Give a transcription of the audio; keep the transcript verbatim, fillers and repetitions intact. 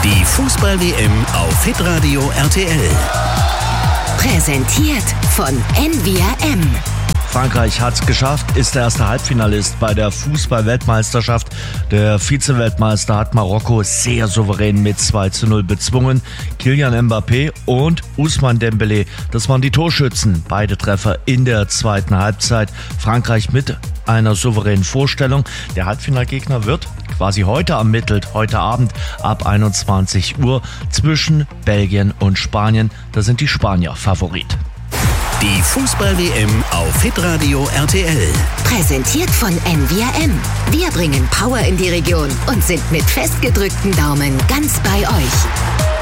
Die Fußball-W M auf Hitradio R T L. Präsentiert von N V R M. Frankreich hat es geschafft, ist der erste Halbfinalist bei der Fußball-Weltmeisterschaft. Der Vize-Weltmeister hat Marokko sehr souverän mit zwei zu null bezwungen. Kylian Mbappé und Ousmane Dembélé, das waren die Torschützen. Beide Treffer in der zweiten Halbzeit. Frankreich mit einer souveränen Vorstellung. Der Halbfinalgegner wird quasi heute ermittelt, heute Abend ab einundzwanzig Uhr zwischen Belgien und Spanien. Da sind die Spanier Favorit. Die Fußball-W M auf Hitradio R T L. Präsentiert von N V R M. Wir bringen Power in die Region und sind mit festgedrückten Daumen ganz bei euch.